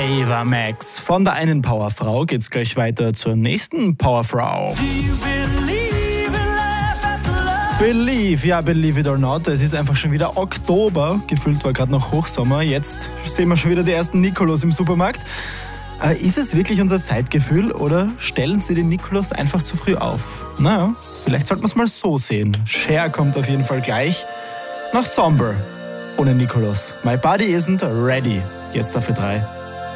Ava Max. Von der einen Powerfrau geht's gleich weiter zur nächsten Powerfrau. Believe, ja, believe it or not, es ist einfach schon wieder Oktober. Gefühlt war gerade noch Hochsommer. Jetzt sehen wir schon wieder die ersten Nikolaus im Supermarkt. Ist es wirklich unser Zeitgefühl oder stellen sie den Nikolaus einfach zu früh auf? Naja, vielleicht sollten wir es mal so sehen. Cher kommt auf jeden Fall gleich nach Somber ohne Nikolaus. My body isn't ready. Jetzt dafür 3.